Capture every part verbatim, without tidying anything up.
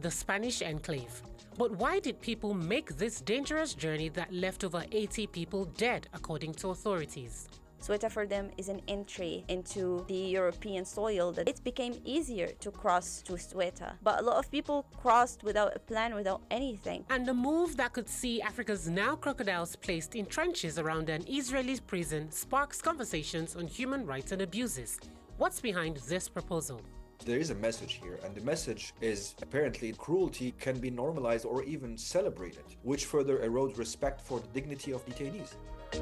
the Spanish enclave. But why did people make this dangerous journey that left over eighty people dead, according to authorities? Ceuta for them is an entry into the European soil that it became easier to cross to Ceuta. But a lot of people crossed without a plan, without anything. And the move that could see Africa's now crocodiles placed in trenches around an Israeli prison sparks conversations on human rights and abuses. What's behind this proposal? There is a message here, and the message is apparently cruelty can be normalized or even celebrated, which further erodes respect for the dignity of detainees.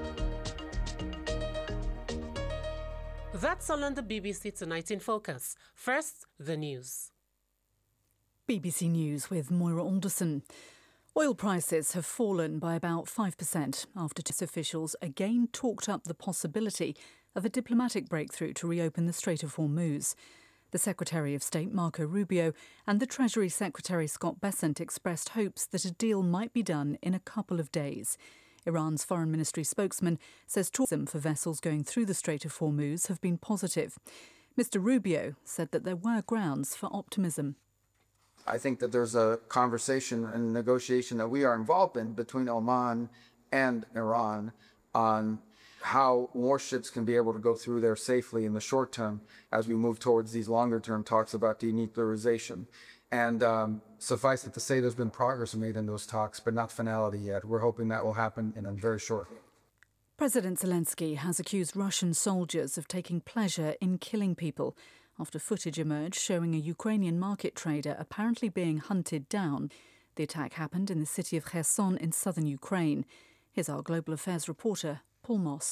That's all on the B B C Tonight in Focus. First, the news. B B C News with Moira Alderson. Oil prices have fallen by about five percent after two officials again talked up the possibility of a diplomatic breakthrough to reopen the Strait of Hormuz. The Secretary of State, Marco Rubio, and the Treasury Secretary, Scott Bessent, expressed hopes that a deal might be done in a couple of days. Iran's Foreign Ministry spokesman says tourism for vessels going through the Strait of Hormuz have been positive. Mister Rubio said that there were grounds for optimism. I think that there's a conversation and negotiation that we are involved in between Oman and Iran on how warships can be able to go through there safely in the short term as we move towards these longer term talks about denuclearization. And um, suffice it to say, there's been progress made in those talks, but not finality yet. We're hoping that will happen in a very short. President Zelensky has accused Russian soldiers of taking pleasure in killing people after footage emerged showing a Ukrainian market trader apparently being hunted down. The attack happened in the city of Kherson in southern Ukraine. Here's our Global Affairs reporter, Paul Moss.